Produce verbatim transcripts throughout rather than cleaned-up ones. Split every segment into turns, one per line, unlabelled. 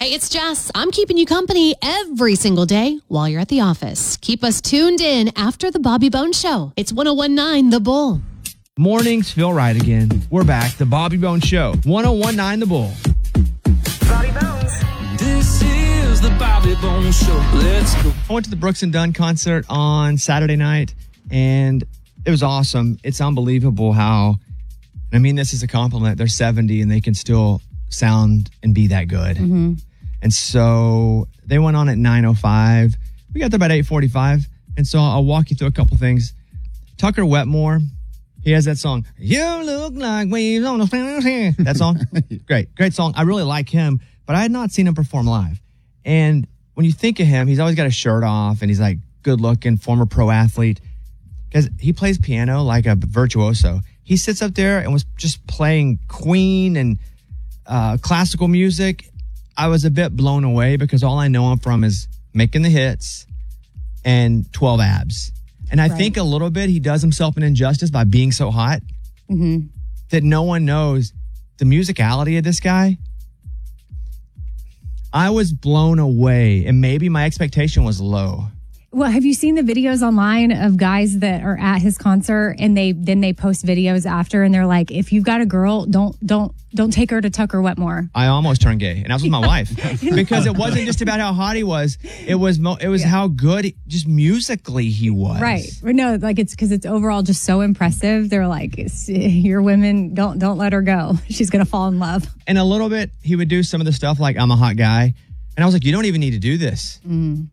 Hey, it's Jess. I'm keeping you company every single day while you're at the office. Keep us tuned in after the Bobby Bones Show. It's one oh one point nine The Bull.
Mornings feel right again. We're back. The Bobby Bones Show. one oh one point nine The Bull.
Bobby Bones.
This is the Bobby Bones Show. Let's go.
I went to the Brooks and Dunn concert on Saturday night, and it was awesome. It's unbelievable how, I mean this is a compliment, they're seventy and they can still sound and be that good.
Mm-hmm.
And so they went on at nine oh five. We got there about eight forty-five. And so I'll walk you through a couple things. Tucker Wetmore, he has that song, You Look Like Waves on the Fantasy. That song? Great. Great song. I really like him, but I had not seen him perform live. And when you think of him, he's always got a shirt off and he's like good looking, former pro athlete. Because he plays piano like a virtuoso. He sits up there and was just playing Queen and uh, classical music. I was a bit blown away because all I know him from is making the hits and twelve abs. And I
right.
think a little bit he does himself an injustice by being so hot
mm-hmm.
that no one knows the musicality of this guy. I was blown away, and maybe my expectation was low.
Well, have you seen the videos online of guys that are at his concert and they then they post videos after and they're like, if you've got a girl, don't don't don't take her to Tucker Wetmore.
I almost turned gay, and I was with my wife because it wasn't just about how hot he was. It was mo- it was
Yeah.
how good, just musically, he was.
Right. No, like it's because it's overall just so impressive. They're like, it's, your women, don't don't let her go. She's gonna fall in love.
And a little bit, he would do some of the stuff like I'm a hot guy, and I was like, you don't even need to do this.
Mm.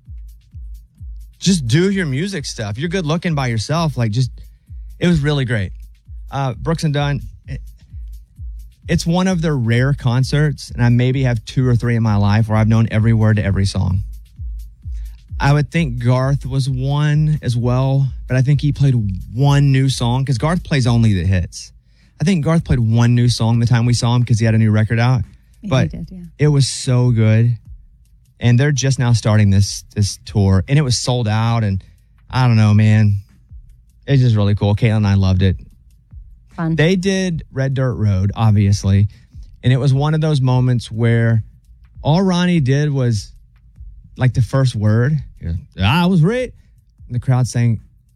Just do your music stuff. You're good looking by yourself. Like, just, it was really great. Uh, Brooks and Dunn, it, it's one of the rare concerts, and I maybe have two or three in my life where I've known every word to every song. I would think Garth was one as well, but I think he played one new song because Garth plays only the hits. I think Garth played one new song the time we saw him because he had a new record out.
Yeah,
but
he did, yeah.
It was so good. And they're just now starting this this tour. And it was sold out. And I don't know, man. It's just really cool. Caitlin and I loved it.
Fun.
They did Red Dirt Road, obviously. And it was one of those moments where all Ronnie did was like the first word. He goes, I was right. And the crowd sang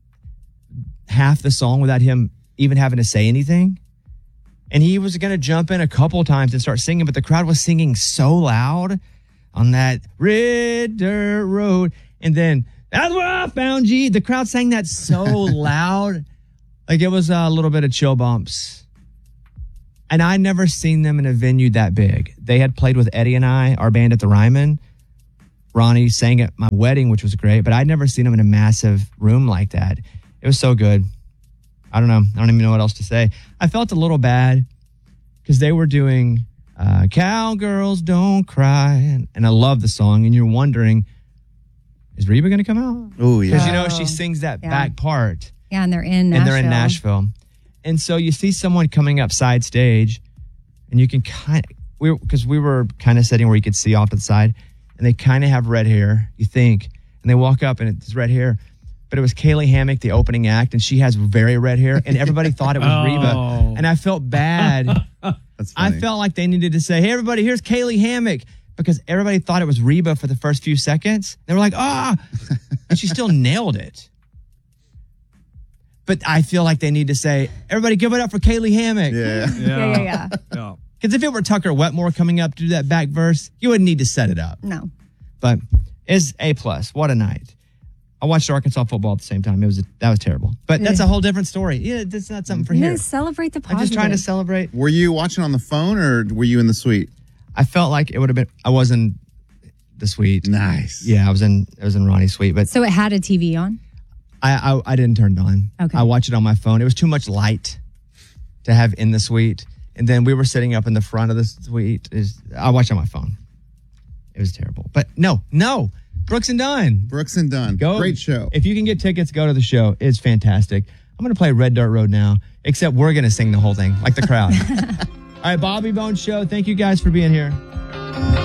half the song without him even having to say anything. And he was going to jump in a couple times and start singing, but the crowd was singing so loud on that Red Dirt Road. And then, that's where I found you. The crowd sang that so loud. Like it was a little bit of chill bumps. And I'd never seen them in a venue that big. They had played with Eddie and I, our band at the Ryman. Ronnie sang at my wedding, which was great, but I'd never seen them in a massive room like that. It was so good. I don't know. I don't even know what else to say. I felt a little bad because they were doing Uh, Cowgirls Don't Cry. And, and I love the song. And you're wondering, is Reba going to come out?
Oh, yeah.
Because, you know, she sings that
Yeah.
back part.
Yeah, and they're in Nashville.
And they're in Nashville. And so you see someone coming up side stage, and you can kind of, we because we were kind of sitting where you could see off to the side, and they kind of have red hair, you think. And they walk up, and it's red hair. But it was Kaylee Hammack, the opening act, and she has very red hair, and everybody thought it was
Oh.
Reba. And I felt bad.
That's
I
funny.
felt like they needed to say, hey, everybody, here's Kaylee Hammack, because everybody thought it was Reba for the first few seconds. They were like, ah, and she still nailed it. But I feel like they need to say, everybody give it up for Kaylee Hammack.
Yeah.
Yeah, yeah, yeah.
Yeah.
Because if it were Tucker Wetmore coming up to do that back verse, you wouldn't need to set it up.
No.
But it's A plus. What a night. I watched Arkansas football at the same time. It was a, that was terrible. But that's a whole different story. Yeah, that's not something for
Yeah,
here.
celebrate the
I'm
positive.
just trying to celebrate.
Were you watching on the phone or were you in the suite?
I felt like it would have been. I was in the suite.
Nice.
Yeah, I was in. I was in Ronnie's suite, but
So it had a T V on?
I, I I didn't turn it on.
Okay.
I watched it on my phone. It was too much light to have in the suite, and then we were sitting up in the front of the suite. Is I watched it on my phone. It was terrible. But no, no, Brooks and Dunn.
Brooks and Dunn.
Go.
Great show.
If you can get tickets, go to the show. It's fantastic. I'm going to play Red Dirt Road now, except we're going to sing the whole thing like the crowd. All right, Bobby Bones Show. Thank you guys for being here.